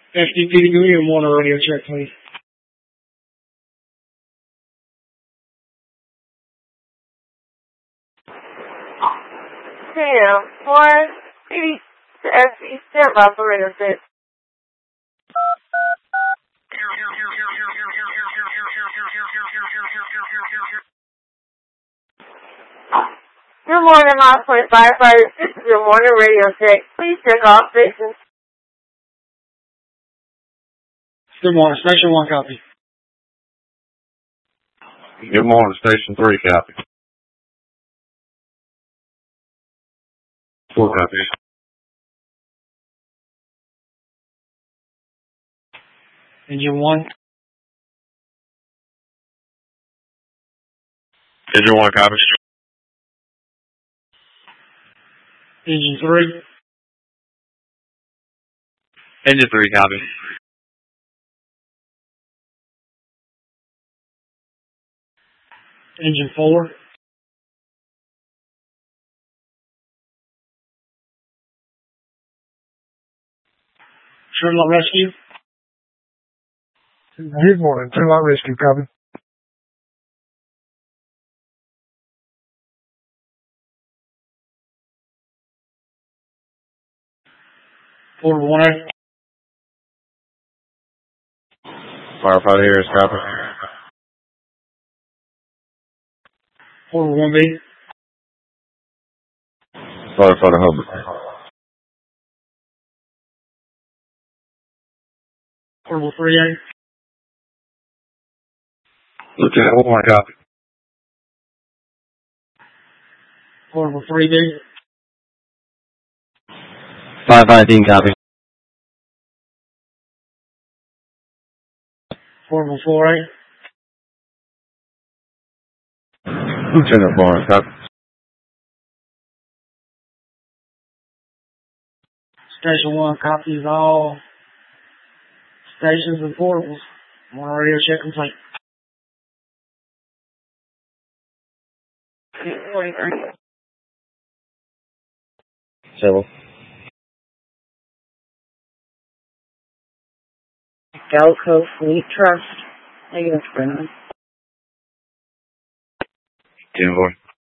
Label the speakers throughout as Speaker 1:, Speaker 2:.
Speaker 1: FDP to Good Morning Radio check, please.
Speaker 2: Sam, 180 to SE, stand by for radio check. Good morning, Mile 25 Firefighters. This is your morning radio check. Please check all stations.
Speaker 1: Good morning, Station 1 copy.
Speaker 3: Good morning, Station 3 copy. 4 copies.
Speaker 1: Engine 1.
Speaker 3: Engine 1 copies.
Speaker 1: Engine 3.
Speaker 3: Engine 3 copies.
Speaker 1: Engine 4. Turnlock Rescue.
Speaker 4: Good morning, Turnlock Rescue, copy.
Speaker 1: Portable 1A.
Speaker 3: Firefighter here is copy.
Speaker 1: Portable 1B.
Speaker 3: Firefighter Hubbard.
Speaker 1: Portable 3A.
Speaker 3: Lieutenant 1 copy.
Speaker 1: Portable 3B.
Speaker 3: 519 copy.
Speaker 1: Portable 4A.
Speaker 3: Lieutenant Barnes copy.
Speaker 1: Station 1 copies all stations and portables. Morning radio check complete.
Speaker 3: Several.
Speaker 2: Galco Fleet Trust. Negative, Brennan.
Speaker 3: 10-4.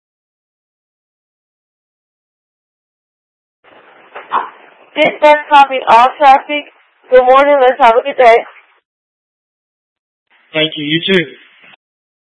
Speaker 2: Dispatch copy all traffic. Good morning. Let's have a good day.
Speaker 1: Thank you. You too.